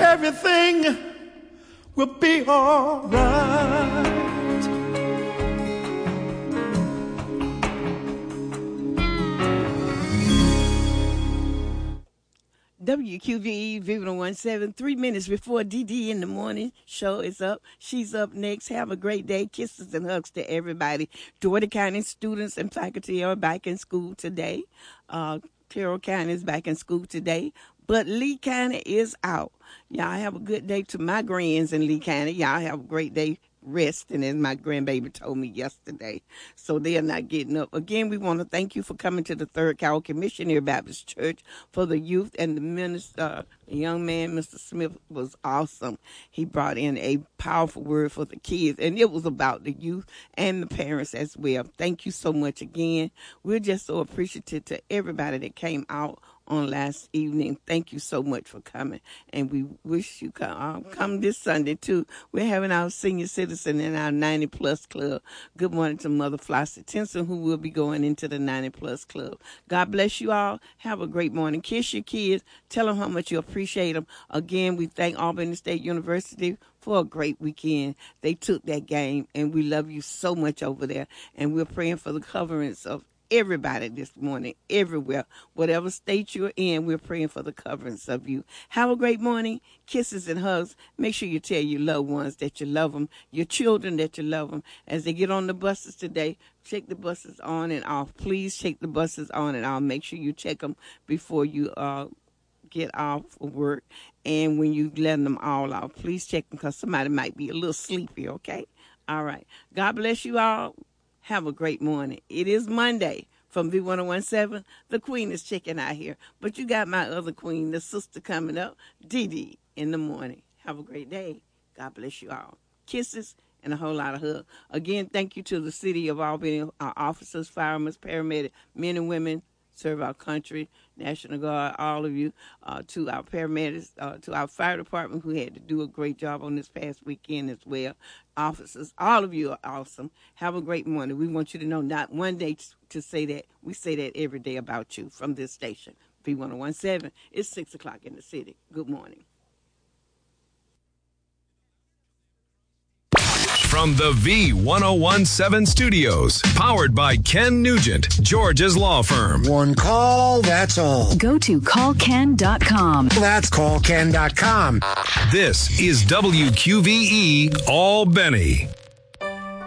everything will be all right. WQVE Viva 17, 3 minutes before DD in the morning. Show is up. She's up next. Have a great day. Kisses and hugs to everybody. Dougherty County students and faculty are back in school today. Carroll County is back in school today. But Lee County is out. Y'all have a good day to my grands in Lee County. Y'all have a great day resting, as my grandbaby told me yesterday. So they are not getting up. Again, we want to thank you for coming to the Third Calvary Missionary Baptist Church for the youth and the minister. The young man, Mr. Smith, was awesome. He brought in a powerful word for the kids, and it was about the youth and the parents as well. Thank you so much again. We're just so appreciative to everybody that came out on last evening. Thank you so much for coming, and we wish you come this Sunday too. We're having our senior citizen in our 90-plus club. Good morning to Mother Flossie Tinson, who will be going into the 90-plus club. God bless you all. Have a great morning. Kiss your kids. Tell them how much you appreciate them. Again, we thank Albany State University for a great weekend. They took that game, and we love you so much over there. And we're praying for the coverings of everybody this morning, everywhere. Whatever state you're in, we're praying for the coverings of you. Have a great morning. Kisses and hugs. Make sure you tell your loved ones that you love them, your children that you love them. As they get on the buses today, check the buses on and off. Please check the buses on and off. Make sure you check them before you get off of work. And when you let them all off, please check them because somebody might be a little sleepy, okay? All right. God bless you all. Have a great morning. It is Monday from V1017. The queen is checking out here. But you got my other queen, the sister coming up, Dee Dee, in the morning. Have a great day. God bless you all. Kisses and a whole lot of hugs. Again, thank you to the city of Albany, our officers, firemen, paramedics, men and women, serve our country, National Guard, all of you, to our paramedics, to our fire department who had to do a great job on this past weekend as well. Officers, all of you are awesome. Have a great morning. We want you to know not one day to say that. We say that every day about you from this station, V1017. It's 6 o'clock in the city. Good morning. From the V1017 studios, powered by Ken Nugent, George's law firm. One call, that's all. Go to callken.com. That's callken.com. This is WQVE Albany.